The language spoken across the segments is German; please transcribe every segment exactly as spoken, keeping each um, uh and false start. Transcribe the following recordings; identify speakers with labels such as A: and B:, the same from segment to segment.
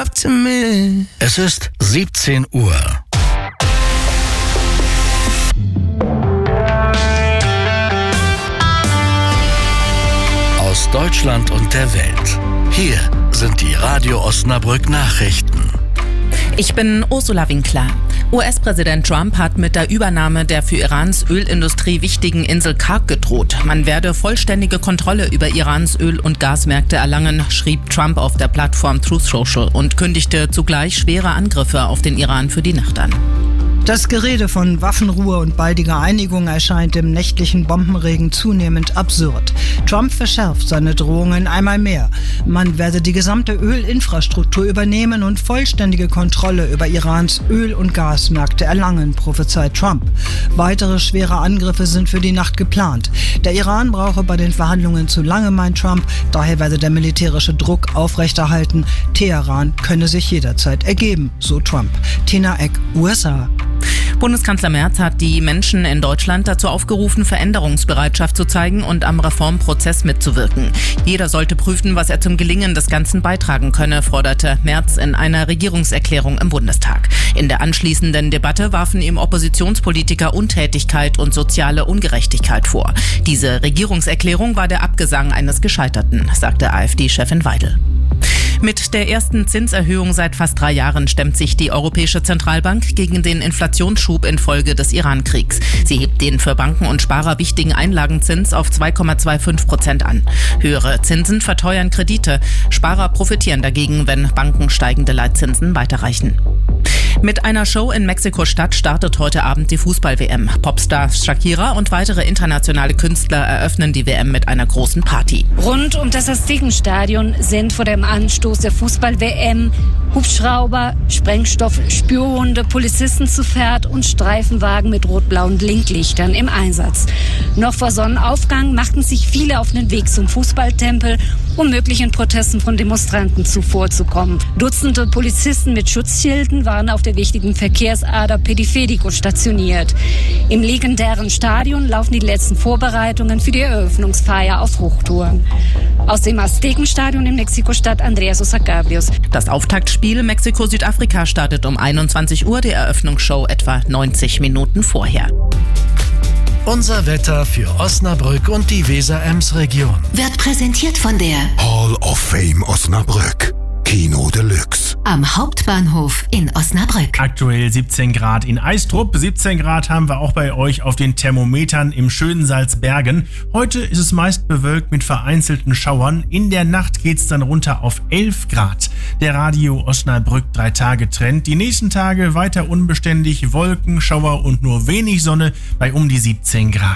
A: love to me.
B: Es ist siebzehn Uhr. Aus Deutschland und der Welt. Hier sind die Radio Osnabrück Nachrichten.
C: Ich bin Ursula Winkler. U S-Präsident Trump hat mit der Übernahme der für Irans Ölindustrie wichtigen Insel Karg gedroht. Man werde vollständige Kontrolle über Irans Öl- und Gasmärkte erlangen, schrieb Trump auf der Plattform Truth Social und kündigte zugleich schwere Angriffe auf den Iran für die Nacht an.
D: Das Gerede von Waffenruhe und baldiger Einigung erscheint im nächtlichen Bombenregen zunehmend absurd. Trump verschärft seine Drohungen einmal mehr. Man werde die gesamte Ölinfrastruktur übernehmen und vollständige Kontrolle über Irans Öl- und Gasmärkte erlangen, prophezeit Trump. Weitere schwere Angriffe sind für die Nacht geplant. Der Iran brauche bei den Verhandlungen zu lange, meint Trump. Daher werde der militärische Druck aufrechterhalten. Teheran könne sich jederzeit ergeben, so Trump. Tina Eck, U S A.
C: Bundeskanzler Merz hat die Menschen in Deutschland dazu aufgerufen, Veränderungsbereitschaft zu zeigen und am Reformprozess mitzuwirken. Jeder sollte prüfen, was er zum Gelingen des Ganzen beitragen könne, forderte Merz in einer Regierungserklärung im Bundestag. In der anschließenden Debatte warfen ihm Oppositionspolitiker Untätigkeit und soziale Ungerechtigkeit vor. Diese Regierungserklärung war der Abgesang eines Gescheiterten, sagte AfD-Chefin Weidel. Mit der ersten Zinserhöhung seit fast drei Jahren stemmt sich die Europäische Zentralbank gegen den Inflationsschub infolge des Iran-Kriegs. Sie hebt den für Banken und Sparer wichtigen Einlagenzins auf zwei Komma fünfundzwanzig Prozent an. Höhere Zinsen verteuern Kredite. Sparer profitieren dagegen, wenn Banken steigende Leitzinsen weiterreichen. Mit einer Show in Mexiko-Stadt startet heute Abend die Fußball-W M. Popstar Shakira und weitere internationale Künstler eröffnen die W M mit einer großen Party.
E: Rund um das Aztekenstadion sind vor dem Anstoß der Fußball-W M Hubschrauber, Sprengstoff, Spürhunde, Polizisten zu Pferd und Streifenwagen mit rot-blauen Blinklichtern im Einsatz. Noch vor Sonnenaufgang machten sich viele auf den Weg zum Fußballtempel, um möglichen Protesten von Demonstranten zuvorzukommen. Dutzende Polizisten mit Schutzschilden waren auf der wichtigen Verkehrsader Periférico stationiert. Im legendären Stadion laufen die letzten Vorbereitungen für die Eröffnungsfeier auf Hochtouren. Aus dem Aztekenstadion in Mexiko-Stadt Andreas Osacabrios.
C: Das Auftaktspiel Mexiko-Südafrika startet um einundzwanzig Uhr, die Eröffnungsshow etwa neunzig Minuten vorher.
B: Unser Wetter für Osnabrück und die Weser-Ems-Region
F: Wird präsentiert von der
G: Hall of Fame Osnabrück. Kino Deluxe.
F: Am Hauptbahnhof in Osnabrück.
H: Aktuell siebzehn Grad in Eistrup. siebzehn Grad haben wir auch bei euch auf den Thermometern im schönen Salzbergen. Heute ist es meist bewölkt mit vereinzelten Schauern. In der Nacht geht's dann runter auf elf Grad. Der Radio Osnabrück drei Tage Trend. Die nächsten Tage weiter unbeständig, Wolken, Schauer und nur wenig Sonne bei um die siebzehn Grad.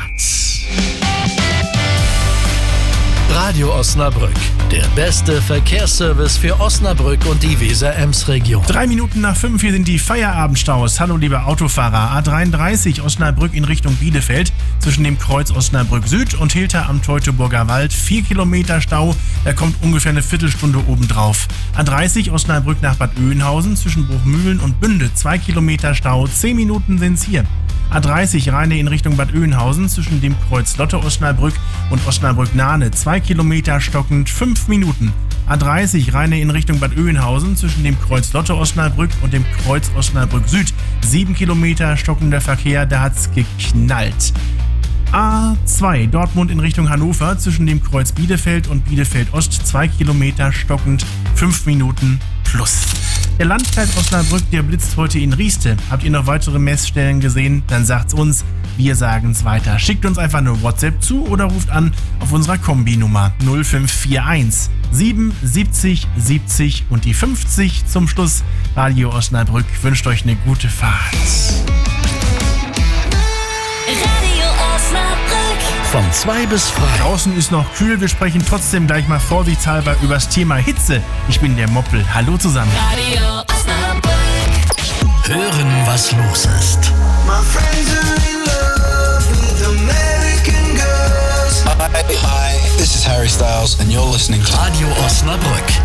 B: Radio Osnabrück, der beste Verkehrsservice für Osnabrück und die Weser-Ems-Region.
H: Drei Minuten nach fünf, hier sind die Feierabendstaus. Hallo liebe Autofahrer. A dreiunddreißig Osnabrück in Richtung Bielefeld zwischen dem Kreuz Osnabrück Süd und Hilter am Teutoburger Wald. Vier Kilometer Stau, da kommt ungefähr eine Viertelstunde obendrauf. A dreißig Osnabrück nach Bad Oeynhausen zwischen Bruchmühlen und Bünde. Zwei Kilometer Stau, zehn Minuten sind's hier. A dreißig Rheine in Richtung Bad Oeynhausen zwischen dem Kreuz Lotte Osnabrück und Osnabrück-Nahne. Zwei Kilometer stockend, fünf Minuten. A dreißig Rheine in Richtung Bad Oeynhausen zwischen dem Kreuz Lotte Osnabrück und dem Kreuz Osnabrück Süd. Sieben Kilometer stockender Verkehr, da hat's geknallt. A zwei Dortmund in Richtung Hannover zwischen dem Kreuz Bielefeld und Bielefeld Ost. Zwei Kilometer stockend, fünf Minuten plus. Der Landkreis Osnabrück, der blitzt heute in Rieste. Habt ihr noch weitere Messstellen gesehen? Dann sagt's uns. Wir sagen's weiter. Schickt uns einfach eine WhatsApp zu oder ruft an auf unserer Kombinummer null fünf vier eins sieben siebzig siebzig und die fünfzig zum Schluss. Radio Osnabrück wünscht euch eine gute Fahrt.
F: Radio Osnabrück.
B: Von zwei bis frei.
H: Draußen ist noch kühl, wir sprechen trotzdem gleich mal vorsichtshalber übers Thema Hitze. Ich bin der Moppel. Hallo zusammen.
F: Radio Osnabrück.
B: Hören, was los ist.
A: My friends are in love with American girls.
I: Hi, hi, this is Harry Styles and you're listening to
B: Radio Osnabrück.